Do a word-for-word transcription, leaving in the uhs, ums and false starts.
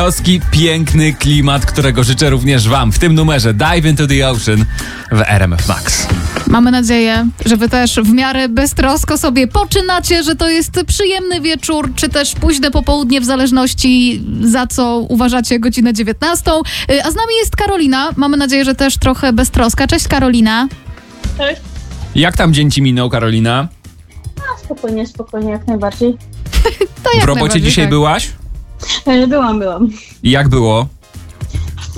beztroski, piękny klimat, którego życzę również wam w tym numerze Dive into the Ocean w R M F Max. Mamy nadzieję, że wy też w miarę beztrosko sobie poczynacie, że to jest przyjemny wieczór, czy też późne popołudnie, w zależności za co uważacie godzinę dziewiętnastą. A z nami jest Karolina. Mamy nadzieję, że też trochę beztroska. Cześć Karolina. Cześć. Jak tam dzień ci minął, Karolina? A, spokojnie, spokojnie, jak najbardziej. To jak w robocie najbardziej, dzisiaj tak. byłaś? E, Byłam, byłam. I jak było?